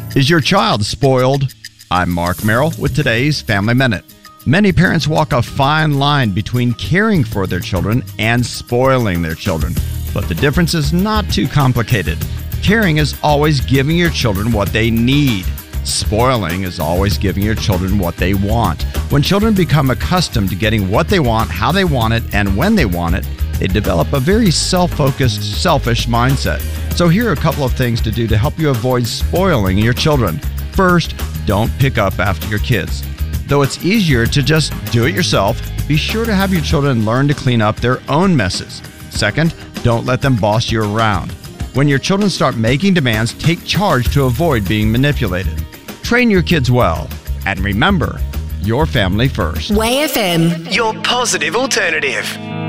Is your child spoiled? I'm Mark Merrill with today's Family Minute. Many parents walk a fine line between caring for their children and spoiling their children, but the difference is not too complicated. Caring is always giving your children what they need. Spoiling is always giving your children what they want. When children become accustomed to getting what they want, how they want it, and when they want it, they develop a very self-focused, selfish mindset. So here are a couple of things to do to help you avoid spoiling your children. First, don't pick up after your kids. Though it's easier to just do it yourself, be sure to have your children learn to clean up their own messes. Second, don't let them boss you around. When your children start making demands, take charge to avoid being manipulated. Train your kids well. And remember, your family first. Way FM, your positive alternative.